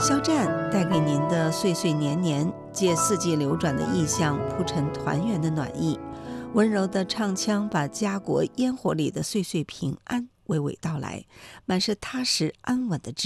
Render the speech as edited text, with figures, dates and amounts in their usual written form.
肖战带给您的岁岁年年，借四季流转的意象铺陈团圆的暖意，温柔的唱腔把家国烟火里的岁岁平安娓娓道来，满是踏实安稳的